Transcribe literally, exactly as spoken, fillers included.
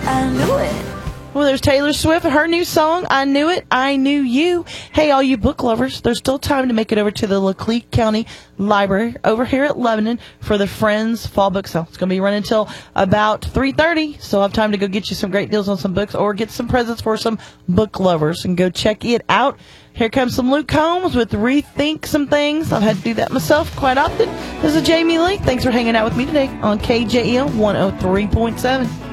I knew it. Well, there's Taylor Swift, her new song, I Knew It, I Knew You. Hey, all you book lovers, there's still time to make it over to the Laclede County Library over here at Lebanon for the Friends Fall Book Sale. It's going to be running until about three thirty, so have time to go get you some great deals on some books or get some presents for some book lovers and go check it out. Here comes some Luke Combs with Rethink Some Things. I've had to do that myself quite often. This is Jamie Lee. Thanks for hanging out with me today on K J E L one oh three point seven.